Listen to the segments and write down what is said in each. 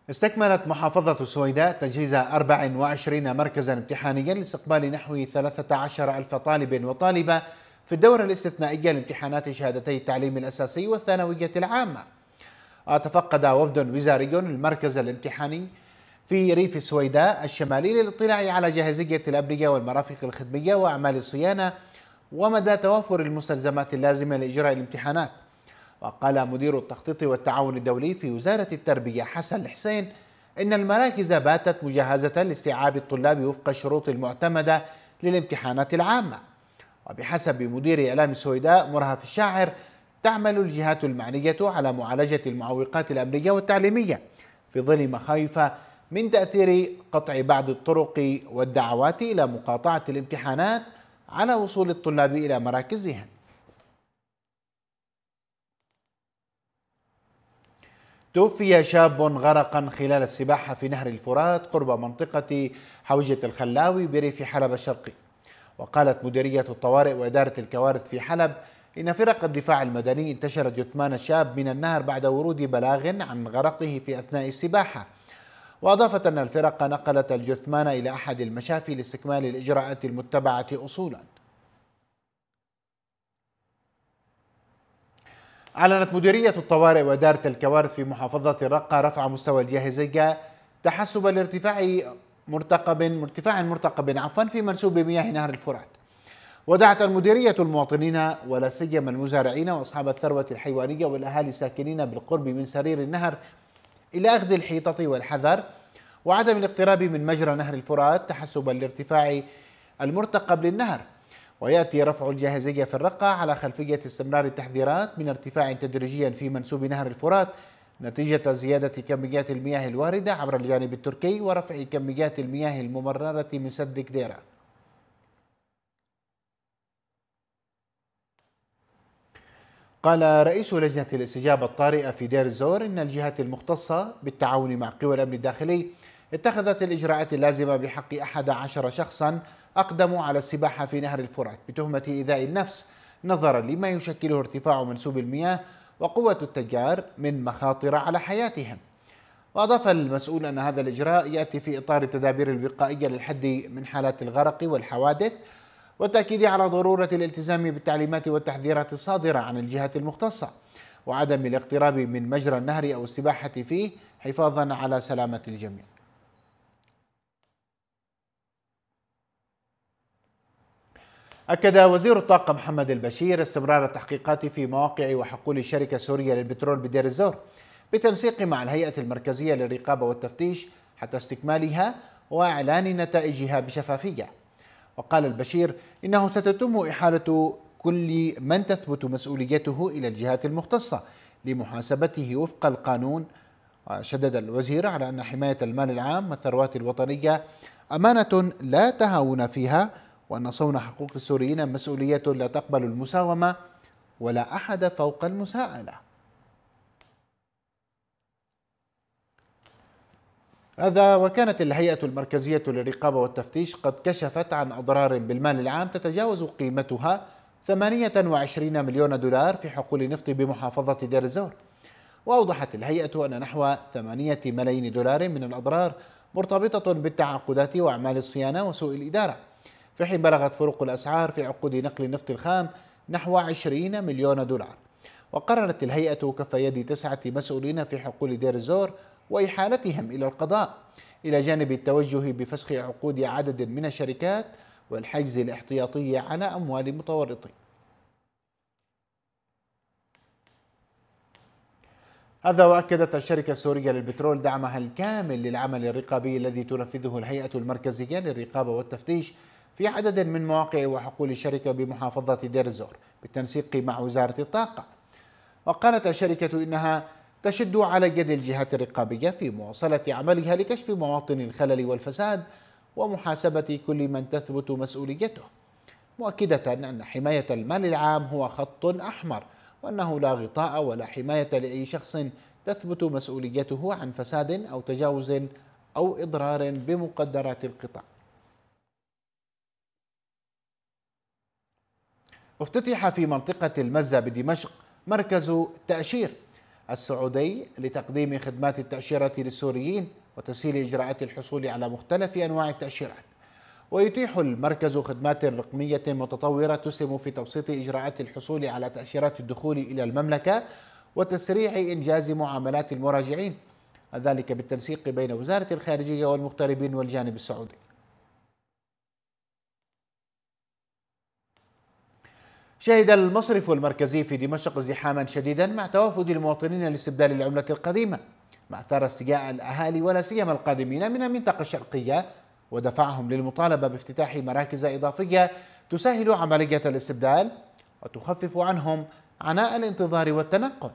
استكملت محافظة السويداء تجهيز 24 مركزا امتحانيا لاستقبال نحو 13 ألف طالب وطالبة في الدورة الاستثنائية لامتحانات شهادتي التعليم الأساسي والثانوية العامة. تفقد وفد وزاري المركز الامتحاني في ريف السويداء الشمالي للاطلاع على جاهزية الأبنية والمرافق الخدمية وأعمال الصيانة ومدى توافر المستلزمات اللازمة لإجراء الامتحانات. وقال مدير التخطيط والتعاون الدولي في وزارة التربية حسن الحسين إن المراكز باتت مجهزة لاستيعاب الطلاب وفق الشروط المعتمدة للامتحانات العامة. وبحسب مدير إعلام السويداء مرهف الشاعر تعمل الجهات المعنية على معالجة المعوقات الأمنية والتعليمية في ظل مخاوف من تأثير قطع بعض الطرق والدعوات إلى مقاطعة الامتحانات على وصول الطلاب إلى مراكزهم. توفي شاب غرقا خلال السباحة في نهر الفرات قرب منطقة حوجة الخلاوي بريف حلب الشرقي. وقالت مديرية الطوارئ وإدارة الكوارث في حلب إن فرق الدفاع المدني انتشرت جثمان الشاب من النهر بعد ورود بلاغ عن غرقه في أثناء السباحة. وأضافت أن الفرق نقلت الجثمان إلى أحد المشافي لاستكمال الإجراءات المتبعة أصولا. أعلنت مديرية الطوارئ وإدارة الكوارث في محافظة الرقة رفع مستوى الجاهزية تحسبا لارتفاع مرتقب في منسوب مياه نهر الفرات. ودعت المديرية المواطنين ولا سيما المزارعين وأصحاب الثروة الحيوانية والأهالي الساكنين بالقرب من سرير النهر إلى أخذ الحيطة والحذر وعدم الاقتراب من مجرى نهر الفرات تحسبا لارتفاع المرتقب للنهر. ويأتي رفع الجاهزية في الرقة على خلفية استمرار التحذيرات من ارتفاع تدريجيا في منسوب نهر الفرات نتيجة زيادة كميات المياه الواردة عبر الجانب التركي ورفع كميات المياه الممررة من سد كديرة. قال رئيس لجنة الاستجابة الطارئة في دير الزور إن الجهات المختصة بالتعاون مع قوى الأمن الداخلي اتخذت الإجراءات اللازمة بحق 11 شخصا أقدموا على السباحة في نهر الفرات بتهمة إيذاء النفس نظرا لما يشكله ارتفاع منسوب المياه وقوة التجار من مخاطر على حياتهم. وأضاف المسؤول أن هذا الإجراء يأتي في إطار التدابير الوقائية للحد من حالات الغرق والحوادث والتأكيد على ضرورة الالتزام بالتعليمات والتحذيرات الصادرة عن الجهات المختصة وعدم الاقتراب من مجرى النهر أو السباحة فيه حفاظا على سلامة الجميع. أكد وزير الطاقة محمد البشير استمرار التحقيقات في مواقع وحقول الشركة السورية للبترول بدير الزور بالتنسيق مع الهيئة المركزية للرقابة والتفتيش حتى استكمالها وإعلان نتائجها بشفافية. وقال البشير إنه ستتم إحالة كل من تثبت مسؤوليته إلى الجهات المختصة لمحاسبته وفق القانون. وشدد الوزير على أن حماية المال العام والثروات الوطنية أمانة لا تهاون فيها وأن صون حقوق السوريين مسؤولية لا تقبل المساومة ولا أحد فوق المساءلة. هذا وكانت الهيئة المركزية للرقابة والتفتيش قد كشفت عن أضرار بالمال العام تتجاوز قيمتها 28 مليون دولار في حقول نفط بمحافظة دير الزور. وأوضحت الهيئة أن نحو 8 ملايين دولار من الأضرار مرتبطة بالتعاقدات وأعمال الصيانة وسوء الإدارة، في حين بلغت فروق الأسعار في عقود نقل النفط الخام نحو 20 مليون دولار. وقررت الهيئة كف يد 9 مسؤولين في حقول دير الزور وإحالتهم إلى القضاء إلى جانب التوجه بفسخ عقود عدد من الشركات والحجز الاحتياطي على أموال متورطين. هذا وأكدت الشركة السورية للبترول دعمها الكامل للعمل الرقابي الذي تنفذه الهيئة المركزية للرقابة والتفتيش في عدد من مواقع وحقول الشركة بمحافظة دير الزور بالتنسيق مع وزارة الطاقة. وقالت الشركة إنها تشد على يد الجهات الرقابية في مواصلة عملها لكشف مواطن الخلل والفساد ومحاسبة كل من تثبت مسؤوليته، مؤكدة أن حماية المال العام هو خط أحمر وأنه لا غطاء ولا حماية لأي شخص تثبت مسؤوليته عن فساد أو تجاوز أو إضرار بمقدرات القطاع. افتتح في منطقة المزة بدمشق مركز تأشير السعودي لتقديم خدمات التأشيرة للسوريين وتسهيل إجراءات الحصول على مختلف أنواع التأشيرات. ويتيح المركز خدمات رقمية متطورة تسهم في تبسيط إجراءات الحصول على تأشيرات الدخول إلى المملكة وتسريع إنجاز معاملات المراجعين، ذلك بالتنسيق بين وزارة الخارجية والمغتربين والجانب السعودي. شهد المصرف المركزي في دمشق ازدحاما شديدا مع توافد المواطنين لاستبدال العملة القديمة، ما أثار استياء الأهالي ولا سيما القادمين من المنطقة الشرقية، ودفعهم للمطالبة بافتتاح مراكز إضافية تسهل عملية الاستبدال وتخفف عنهم عناء الانتظار والتنقل.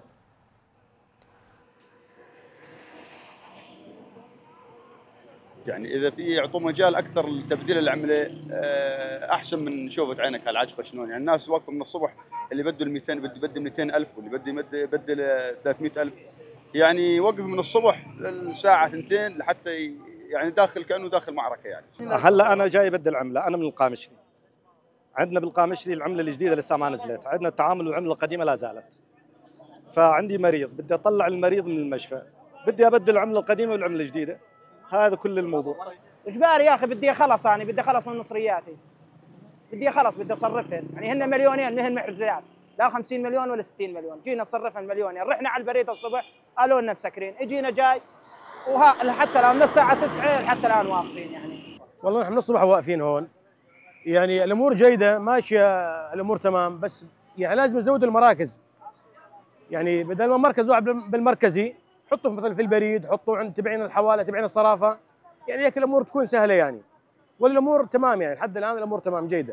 يعني اذا في يعطوا مجال اكثر لتبديل العمله احسن من شوفة عينك على العجقه شلون. يعني الناس واقفه من الصبح، اللي بده ال 200 بده يبدل 200,000 واللي بده يبدل 300,000، يعني وقف من الصبح للساعه 2 لحتى يعني داخل كانه داخل معركه. يعني هلا انا جاي ابدل عمله، انا من القامشلي. عندنا بالقامشلي العمله الجديده لسه ما نزلت، عندنا التعامل والعمله القديمه لا زالت. فعندي مريض بدي اطلع المريض من المشفى، بدي ابدل العمله القديمه والعمله الجديده، هذا كل الموضوع. اجباري يا اخي، بدي خلص، يعني بدي خلص من مصرياتي، بدي خلص، بدي اصرفهن. يعني هن مليونين مهن محرزات، لا 50 مليون ولا 60 مليون، جينا نصرفهن مليونين. يعني رحنا على البريد الصبح قالوا لنا مسكرين، اجينا جاي حتى الان من الساعه 9 لحتى الان واقفين. يعني والله نحن من الصبح واقفين هون، يعني الامور جيده ماشيه، الامور تمام، بس يعني لازم نزود المراكز. يعني بدل ما مركز واحد بالمركزي حطوا مثلا في البريد، حطوا عند تبعين الحواله، تبعين الصرافه، يعني هيك الامور تكون سهله يعني. والامور تمام، يعني لحد الان الامور تمام جيده.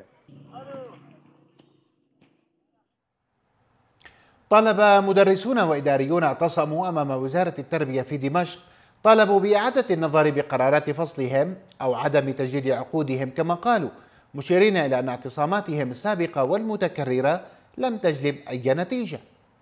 طالب مدرسون وإداريون اعتصموا أمام وزارة التربية في دمشق، طالبوا بإعادة النظر بقرارات فصلهم أو عدم تجديد عقودهم كما قالوا، مشيرين إلى أن اعتصاماتهم السابقة والمتكررة لم تجلب أي نتيجة.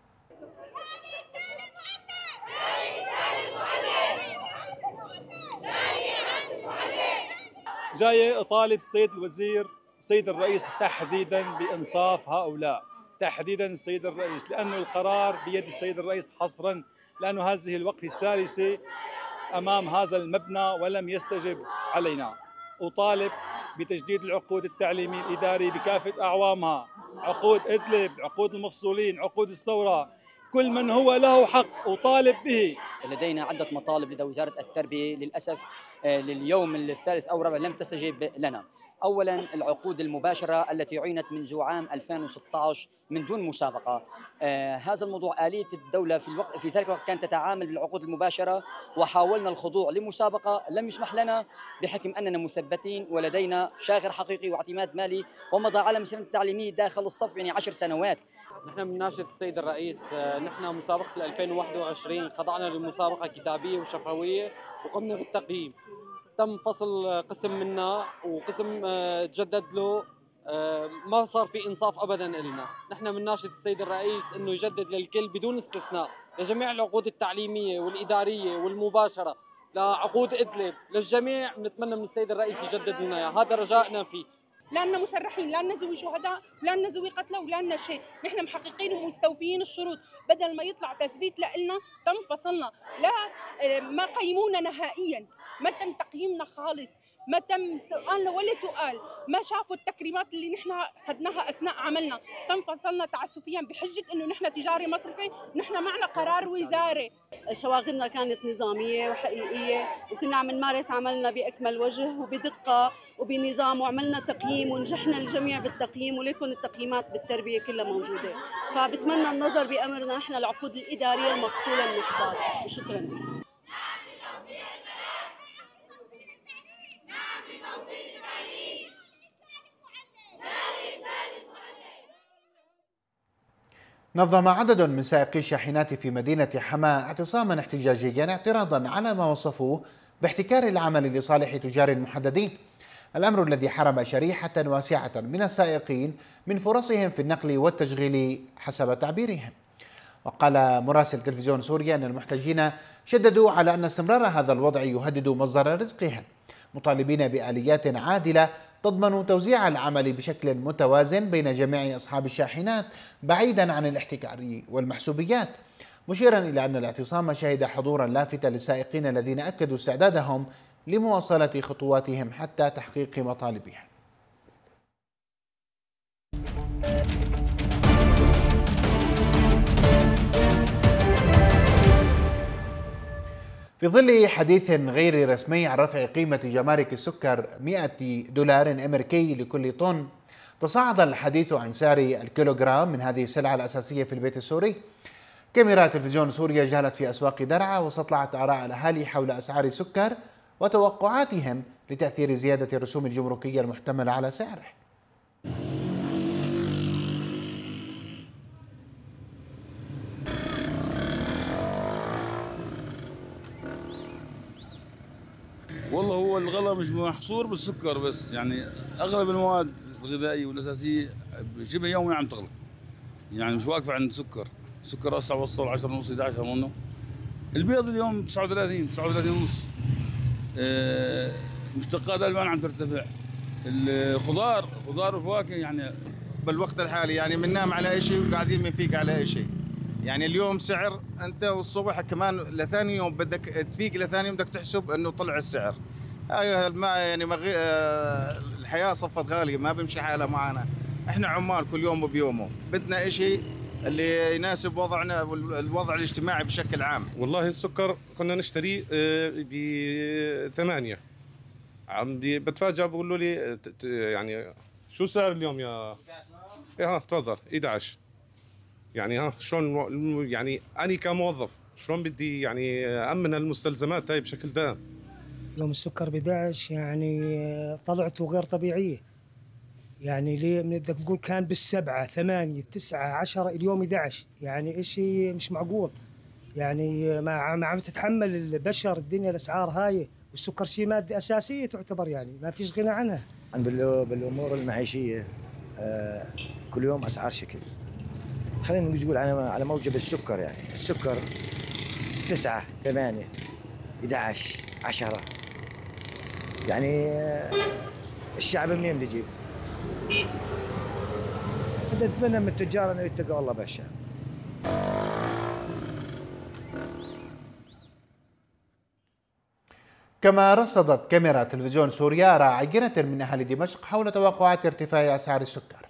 جاي أطالب السيد الوزير، السيد الرئيس تحديدا بإنصاف هؤلاء، تحديدا السيد الرئيس، لأنه القرار بيد السيد الرئيس حصرا، لأنه هذه الوقفة الثالثة أمام هذا المبنى ولم يستجب علينا. أطالب بتجديد العقود التعليمية الإدارية بكافة أعوامها، عقود إدلب، عقود المفصولين، عقود الثورة، كل من هو له حق أطالب به. لدينا عدة مطالب لدى وزارة التربية، للأسف لليوم الثالث أو الرابع لم تستجب لنا. أولا العقود المباشرة التي عينت منذ عام 2016 من دون مسابقة. هذا الموضوع آلية الدولة في ذلك الوقت كانت تتعامل بالعقود المباشرة، وحاولنا الخضوع لمسابقة لم يسمح لنا بحكم أننا مثبتين ولدينا شاغر حقيقي واعتماد مالي، ومضى على مسيرة التعليمية داخل الصف يعني 10 سنوات. نحن من ناشد السيد الرئيس، نحن مسابقة 2021 خضعنا لمسابقة كتابية وشفوية وقمنا بالتقييم. تم فصل قسم منا وقسم تجدد له، ما صار في انصاف ابدا لنا. نحن من ناشد السيد الرئيس انه يجدد للكل بدون استثناء لجميع العقود التعليميه والاداريه والمباشره، لعقود ادلب للجميع. بنتمنى من السيد الرئيس يجدد لنا اياه، هذا رجائنا فيه. لا لنا مسرحين، لا لنا ذوي شهداء، لا لنا ذوي قتلى، ولا لنا شيء. نحن محققين ومستوفيين الشروط، بدل ما يطلع تثبيت لنا تم فصلنا. لا ما قيمونا نهائيا، ما تم تقييمنا خالص، ما تم سؤالنا ولا سؤال، ما شافوا التكريمات اللي نحن اخذناها اثناء عملنا. تم فصلنا تعسفيا بحجه انه نحن تجاري مصرفي، نحن معنا قرار وزاري. شواغلنا كانت نظاميه وحقيقيه، وكنا عم نمارس عملنا باكمل وجه وبدقه وبنظام، وعملنا تقييم ونجحنا الجميع بالتقييم، وليكن التقييمات بالتربيه كلها موجوده. فبتمنى النظر بامرنا نحن العقود الاداريه المفصوله من الشباب، وشكرا. نظم عدد من سائقي الشاحنات في مدينة حماة اعتصاما احتجاجيا اعتراضا على ما وصفوه باحتكار العمل لصالح تجار محددين، الأمر الذي حرم شريحة واسعة من السائقين من فرصهم في النقل والتشغيل حسب تعبيرهم. وقال مراسل تلفزيون سوريا أن المحتجين شددوا على أن استمرار هذا الوضع يهدد مصدر رزقهم، مطالبين بآليات عادلة تضمن توزيع العمل بشكل متوازن بين جميع أصحاب الشاحنات بعيدا عن الاحتكار والمحسوبيات، مشيرا إلى أن الاعتصام شهد حضورا لافتا للسائقين الذين أكدوا استعدادهم لمواصلة خطواتهم حتى تحقيق مطالبهم. في ظل حديث غير رسمي عن رفع قيمة جمارك السكر $100 أمريكي لكل طن، تصاعد الحديث عن سعر الكيلوغرام من هذه السلعة الأساسية في البيت السوري. كاميرا تلفزيون سوريا جالت في أسواق درعا واستطلعت آراء الأهالي حول أسعار السكر وتوقعاتهم لتأثير زيادة الرسوم الجمركية المحتملة على سعره. والله هو الغلاء مش محصور بالسكر بس، يعني اغلب المواد الغذائيه والاساسيه شبه يوميا عم تغلى، يعني مش واقفه عند السكر هسه وصل 10 ونص 11 منه. البيض اليوم 39 ونص. مشتقات الالبان عم ترتفع. خضار وفواكه يعني بالوقت الحالي يعني بننام على شيء وقاعدين بنفيق على شيء. يعني اليوم سعر انت والصبح كمان لثاني يوم بدك تفيق لثاني يوم بدك تحسب انه طلع السعر. يعني الحياه صفت غاليه ما بمشي حالها معنا. احنا عمال كل يوم بيومه، بدنا شيء اللي يناسب وضعنا والوضع الاجتماعي بشكل عام. والله السكر كنا نشتريه ب8، بتفاجئ بقولوا لي يعني شو سعر اليوم يا تفضل 11. يعني شلون يعني أنا كموظف شلون بدي يعني أمن المستلزمات هاي بشكل دائم. يوم السكر ب11 يعني طلعته غير طبيعية. يعني ليه بدك تقول كان بال7 8 9 10 اليوم 11، يعني إشي مش معقول. يعني ما عم تتحمل البشر الدنيا الأسعار هاي، والسكر شيء مادة أساسية تعتبر، يعني ما فيش غنى عنها. بالأمور المعيشية كل يوم أسعار شكل. خلينا نقول على موجب السكر، يعني السكر 9 8 11 10، يعني الشعب منين بده يجيب؟ بدنا نتمنى من التجار انه يتقوا الله بالشعب. كما رصدت كاميرا تلفزيون سوريا آراء عينة من أهل دمشق حول توقعات ارتفاع أسعار السكر.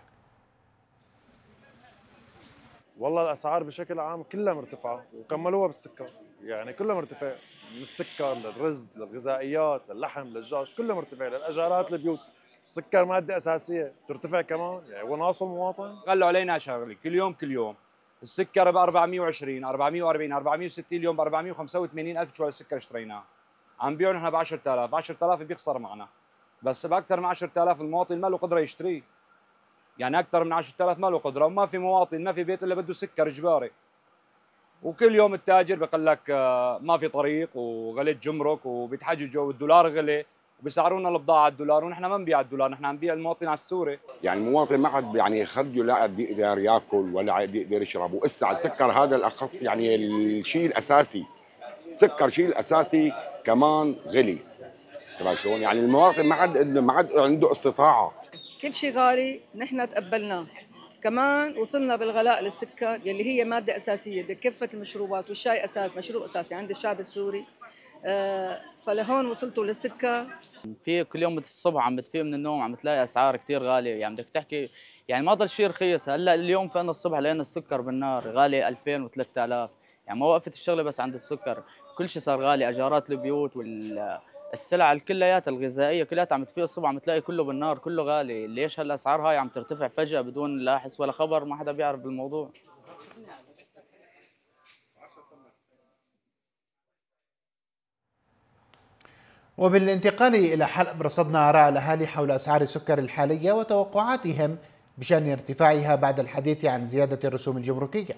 والله الاسعار بشكل عام كلها مرتفعه وكملوها بالسكر، يعني كلها مرتفع، من السكر للرز للغذائيات للحم للدجاج كلها مرتفع، للاجارات البيوت. السكر ماده اساسيه ترتفع كمان، يعني هو ناقصه المواطن. غلوا علينا شغله كل يوم السكر ب 420 440 460، اليوم ب 485 الف شويه السكر اشتريناه عم بيعوا نحن ب 10,000 بيخسر معنا، بس باكثر من 10,000 المواطن ما له قدره يشتريه. يعني اكثر من 10,000 ما له قدره، وما في مواطن ما في بيت الا بده سكر اجباري. وكل يوم التاجر بقول لك ما في طريق وغليت جمرك وبيتحججوا والدولار غلي وبيسعرونا البضاعه الدولار، ونحن ما نبيع الدولار، نحن عم نبيع المواطن على السوري. يعني المواطن ما عاد يعني خده لا بيقدر ياكل ولا بيقدر يشرب، واسا السكر هذا الاخص يعني الشيء الاساسي، السكر شيء الاساسي كمان غلي. ترى شلون يعني المواطن ما عاد عنده استطاعه. كل شيء غالي نحن تقبلناه، كمان وصلنا بالغلاء للسكر يلي هي مادة أساسية بكافة المشروبات، والشاي مشروب أساسي عند الشعب السوري. فلهون وصلتوا للسكر. في كل يوم الصبح عم بتفيق من النوم عم تلاقي أسعار كتير غالية، يعني بدك تحكي يعني ما ضل شيء رخيص. هلا اليوم فقنا الصبح لقينا السكر بالنار غالي 2000 و3000، يعني ما وقفت الشغلة بس عند السكر، كل شيء صار غالي، أجارات البيوت السلع الكليات الغذائيه كلها عم تفيق الصبح عم تلاقي كله بالنار، كله غالي. ليش هالاسعار هاي عم ترتفع فجاه بدون لا حس ولا خبر؟ ما حدا بيعرف بالموضوع. وبالانتقال الى حلب رصدنا اراء الاهالي حول اسعار السكر الحاليه وتوقعاتهم بشان ارتفاعها بعد الحديث عن زياده الرسوم الجمركيه.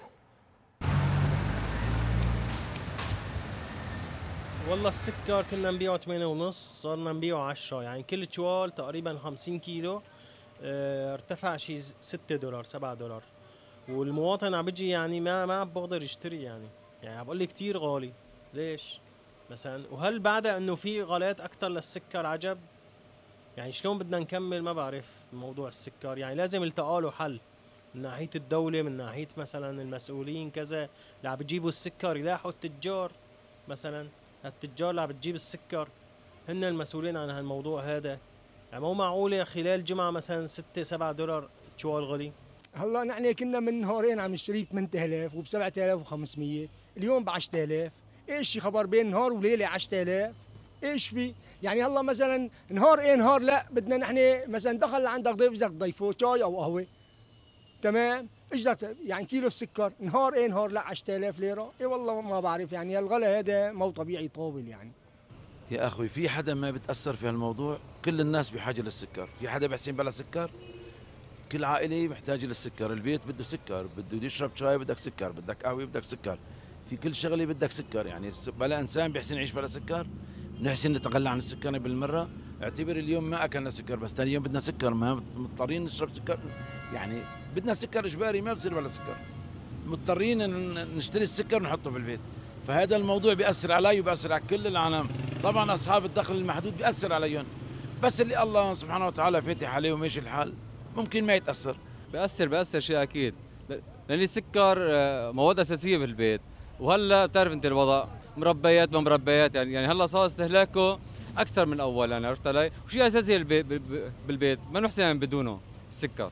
والله السكر كنا نبيعه 8.5 صرنا نبيعه 10، يعني كل توال تقريبا 50 كيلو ارتفع شيء $6 $7، والمواطن عم بيجي يعني ما بقدر يشتري، يعني عم بقول لي كثير غالي. ليش مثلا؟ وهل بعد انه في غلاءات اكثر للسكر عجب؟ يعني شلون بدنا نكمل؟ ما بعرف موضوع السكر، يعني لازم يلتقى له حل. من ناحيه الدوله، من ناحيه مثلا المسؤولين كذا اللي عم بتجيبوا السكر يلاحقوا التجار. مثلا التجار اللي عم بتجيب السكر هن المسؤولين عن هالموضوع هذا. يعني مو معقوله خلال جمعه مثلا 6-7 دولار تشوال غلي. هلا نحن كنا من نهارين عم نشتري ب 8000 وب 7500، اليوم ب 10000. ايش خبر بين نهار وليله 10000؟ ايش في؟ يعني هلا مثلا نهار نهار لا بدنا نحن مثلا دخل لعندك ضيف بدك تضيفه شاي او قهوه، تمام؟ ايش يعني كيلو السكر نهار نهار لا 10000 ليره؟ اي والله ما بعرف. يعني الغلا هذا مو طبيعي طاول. يعني يا اخوي في حدا ما بتاثر في هالموضوع؟ كل الناس بحاجه للسكر. في حدا بحسين بلا سكر؟ كل عائله محتاجه للسكر. البيت بده سكر، بده يشرب شاي بدك سكر، بدك قهوه بدك سكر، في كل شغله بدك سكر. يعني بلا انسان بيحسن يعيش بلا سكر؟ بنحسن نتخلى عن السكر بالمره. اعتبر اليوم ما اكلنا سكر بس ثاني يوم بدنا سكر، ما مضطرين نشرب سكر. يعني بدنا سكر اجباري، ما بصير بلا سكر، مضطرين نشتري السكر ونحطه في البيت. فهذا الموضوع بيأثر علي وبيأثر على كل العالم. طبعا اصحاب الدخل المحدود بيأثر عليهم، بس اللي الله سبحانه وتعالى فاتح عليه وماشي الحال ممكن ما يتأثر. بيأثر شيء اكيد، لان السكر مواد اساسيه في البيت. وهلا بتعرف انت الوضع، مربيات ما مربيات، يعني هلا صار استهلاكه اكثر من اول. يعني عرفت علي؟ وشيء اساسي بالبيت ما نحسن يعني بدونه السكر.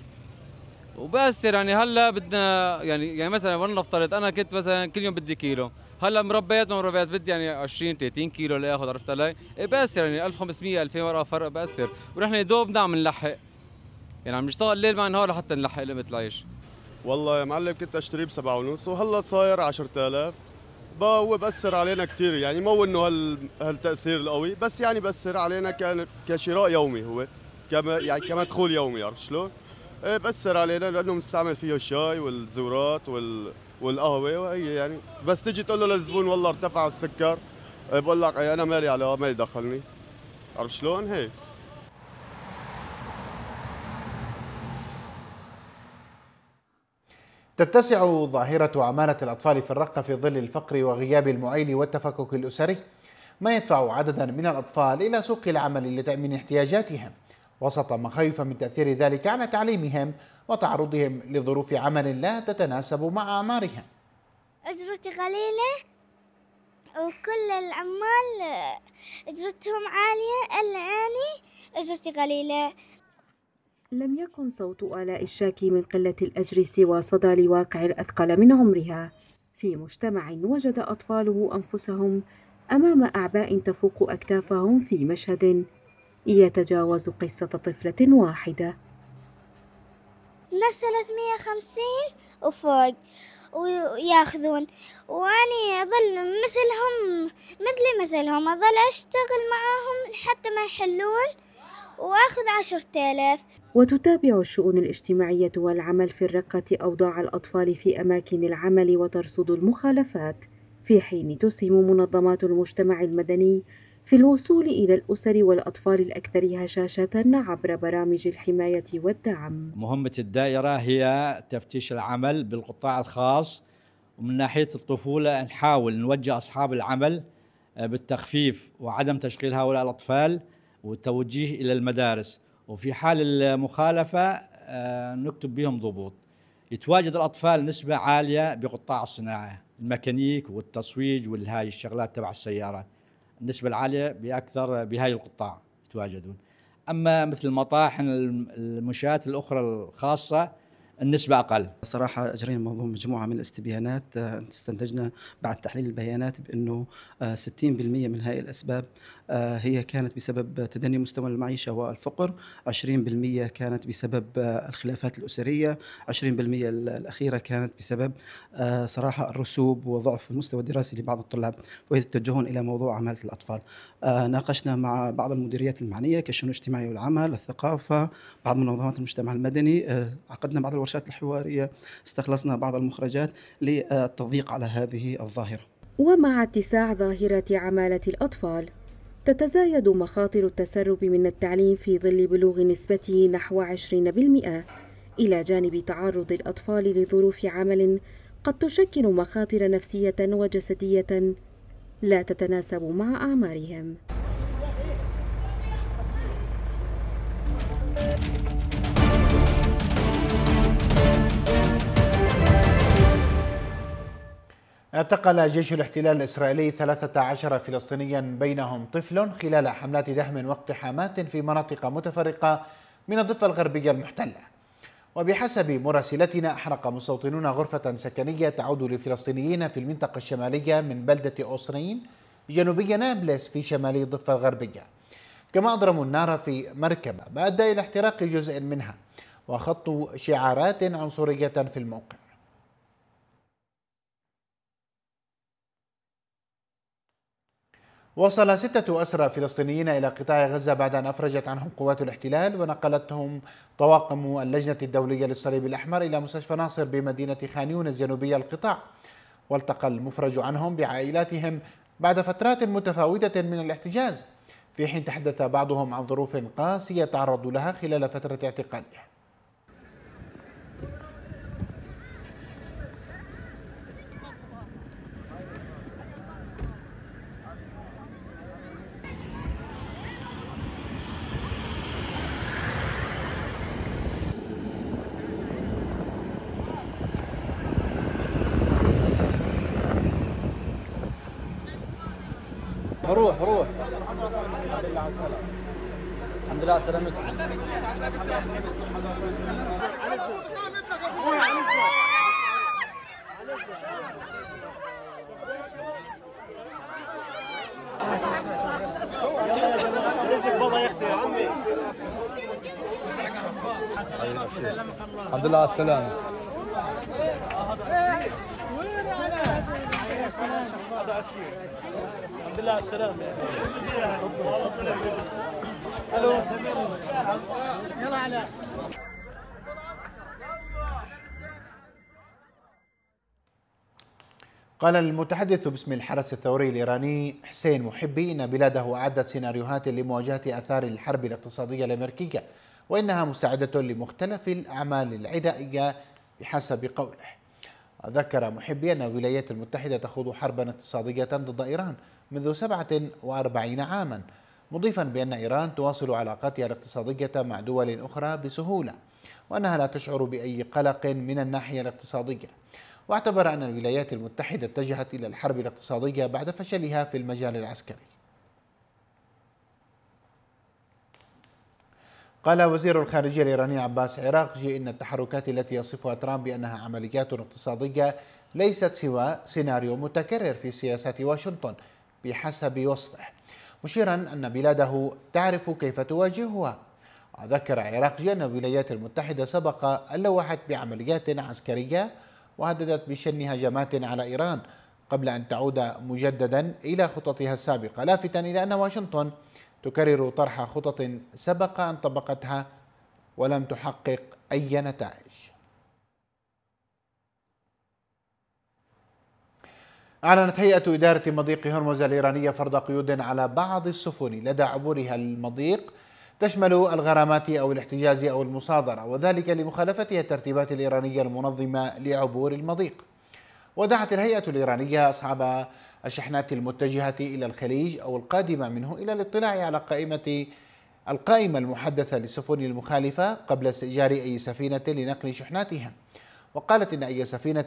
وبأثر يعني هلا بدنا يعني مثلا ولنفترض انا كنت مثلا كل يوم بدي كيلو، هلا مربيات ما مربيات بدي يعني 20-30 كيلو لاخذ. عرفت علي؟ بأثر يعني 1500-2000 ورقه فرق بأثر. ونحن دوب نعم نلحق، يعني عم نشتغل ليل مع نهار لحتى نلحق لقمة العيش. والله يا معلم كنت اشتريه ب7.5 وهلا صاير 10000. هو بأثر علينا كثير، يعني مو انه هالتأثير القوي، بس يعني بأثر علينا كشراء يومي، هو يعني كمدخول يومي. عرفت شلون؟ بأثر علينا لانه بنستعمل فيه الشاي والزورات والقهوه، وهي يعني بس تيجي تقول له للزبون والله ارتفع السكر، بقول لك انا مالي علاقه، ما يدخلني. عرفت شلون؟ هيك. تتسع ظاهرة عمالة الأطفال في الرقة في ظل الفقر وغياب المعين والتفكك الأسري، ما يدفع عددا من الأطفال إلى سوق العمل لتأمين احتياجاتهم، وسط مخاوف من تأثير ذلك على تعليمهم وتعرضهم لظروف عمل لا تتناسب مع أعمارهم. أجرتي قليلة وكل العمال أجرتهم عالية، إلا أنا أجرتي قليلة. لم يكن صوت آلاء الشاكي من قلة الأجر سوى صدى لواقع أثقل من عمرها في مجتمع وجد أطفاله أنفسهم أمام أعباء تفوق أكتافهم في مشهد يتجاوز قصة طفلة واحدة. ناس 350 وفوق وياخذون، وأني أظل مثلهم أظل أشتغل معاهم لحتى ما يحلون وأخذ 10,000. وتتابع الشؤون الاجتماعية والعمل في الرقة أوضاع الأطفال في أماكن العمل وترصد المخالفات، في حين تسهم منظمات المجتمع المدني في الوصول إلى الأسر والأطفال الأكثر هشاشة عبر برامج الحماية والدعم. مهمة الدائرة هي تفتيش العمل بالقطاع الخاص، ومن ناحية الطفولة نحاول نوجه أصحاب العمل بالتخفيف وعدم تشغيل هؤلاء الأطفال والتوجيه إلى المدارس، وفي حال المخالفة نكتب بهم ضبوط. يتواجد الأطفال نسبة عالية بقطاع الصناعة، الميكانيك والتصويج والهاي الشغلات تبع السيارات، النسبة العالية بأكثر بهاي القطاع يتواجدون. أما مثل المطاحن المنشآت الأخرى الخاصة النسبة أقل. صراحة أجرينا مجموعة من الاستبيانات، استنتجنا بعد تحليل البيانات بأنه 60% من هذه الأسباب هي كانت بسبب تدني مستوى المعيشة والفقر، 20% كانت بسبب الخلافات الأسرية، 20% الأخيرة كانت بسبب صراحة الرسوب وضعف المستوى الدراسي لبعض الطلاب ويتوجهون إلى موضوع عمالة الأطفال. ناقشنا مع بعض المديريات المعنية كالشؤون الاجتماعية والعمل، الثقافة، بعض منظمات المجتمع المدني، عقدنا بعض الورشات الحوارية، استخلصنا بعض المخرجات للتضييق على هذه الظاهرة. ومع اتساع ظاهرة عمالة الأطفال تتزايد مخاطر التسرب من التعليم في ظل بلوغ نسبته نحو 20%، إلى جانب تعرض الأطفال لظروف عمل قد تشكل مخاطر نفسية وجسدية لا تتناسب مع أعمارهم. اعتقل جيش الاحتلال الإسرائيلي 13 فلسطينيا بينهم طفل خلال حملات دهم واقتحامات في مناطق متفرقة من الضفة الغربية المحتلة. وبحسب مراسلتنا أحرق مستوطنون غرفة سكنية تعود لفلسطينيين في المنطقة الشمالية من بلدة أوسرين جنوبي نابلس في شمال الضفة الغربية، كما أضرموا النار في مركبة ما أدى إلى احتراق جزء منها وخطوا شعارات عنصرية في الموقع. وصل 6 أسرى فلسطينيين إلى قطاع غزة بعد أن أفرجت عنهم قوات الاحتلال ونقلتهم طواقم اللجنة الدولية للصليب الأحمر إلى مستشفى ناصر بمدينة خان يونس جنوبي القطاع. والتقى المفرج عنهم بعائلاتهم بعد فترات متفاوتة من الاحتجاز، في حين تحدث بعضهم عن ظروف قاسية تعرضوا لها خلال فترة اعتقالهم. روح الحمد لله على سلامتك. الحمد لله على السلامة. هذا أسير. الحمد لله على السلامة. يلا على. قال المتحدث باسم الحرس الثوري الإيراني حسين محبي إن بلاده أعدت سيناريوهات لمواجهة آثار الحرب الاقتصادية الأمريكية، وإنها مستعدة لمختلف الأعمال العدائية بحسب قوله. ذكر محبي أن الولايات المتحدة تخوض حربا اقتصادية ضد إيران منذ 47 عاما، مضيفا بأن إيران تواصل علاقاتها الاقتصادية مع دول أخرى بسهولة، وأنها لا تشعر بأي قلق من الناحية الاقتصادية. واعتبر أن الولايات المتحدة اتجهت إلى الحرب الاقتصادية بعد فشلها في المجال العسكري. قال وزير الخارجية الإيراني عباس عراقجي إن التحركات التي يصفها ترامب بأنها عمليات اقتصادية ليست سوى سيناريو متكرر في سياسات واشنطن بحسب وصفه، مشيرا أن بلاده تعرف كيف تواجهها. وذكر عراقجي أن الولايات المتحدة سبق أن لوحت بعمليات عسكرية وهددت بشن هجمات على إيران قبل أن تعود مجددا إلى خططها السابقة، لافتا إلى أن واشنطن تكرر طرح خطط سبق أن طبقتها ولم تحقق أي نتائج. أعلنت هيئة إدارة مضيق هرمز الإيرانية فرض قيود على بعض السفن لدى عبورها المضيق تشمل الغرامات أو الاحتجاز أو المصادرة، وذلك لمخالفتها الترتيبات الإيرانية المنظمة لعبور المضيق. ودعت الهيئة الإيرانية أصحاب الشحنات المتجهة إلى الخليج أو القادمة منه إلى الاطلاع على القائمة المحدثة للسفن المخالفة قبل استئجار أي سفينة لنقل شحناتها. وقالت إن أي سفينة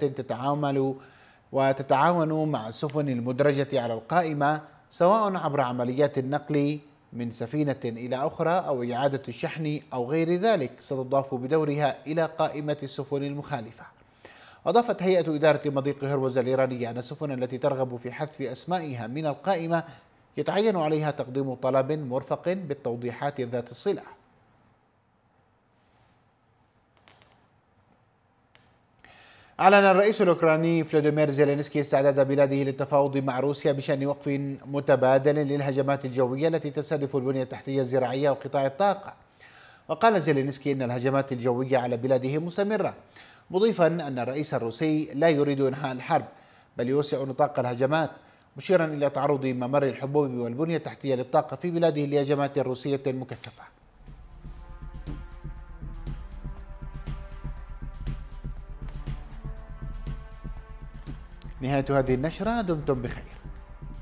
تتعاون مع السفن المدرجة على القائمة سواء عبر عمليات النقل من سفينة إلى أخرى أو إعادة الشحن أو غير ذلك ستضاف بدورها إلى قائمة السفن المخالفة. أضافت هيئة إدارة مضيق هرمز الإيرانية أن السفن التي ترغب في حذف أسمائها من القائمة يتعين عليها تقديم طلب مرفق بالتوضيحات ذات الصلة. أعلن الرئيس الأوكراني فلاديمير زيلينسكي استعداد بلاده للتفاوض مع روسيا بشأن وقف متبادل للهجمات الجوية التي تستهدف البنية التحتية الزراعية وقطاع الطاقة. وقال زيلينسكي أن الهجمات الجوية على بلاده مستمرة، مضيفا أن الرئيس الروسي لا يريد إنهاء الحرب بل يوسع نطاق الهجمات، مشيرا إلى تعرض ممر الحبوب والبنية التحتية للطاقة في بلاده لهجمات روسية مكثفة. نهاية هذه النشرة، دمتم بخير.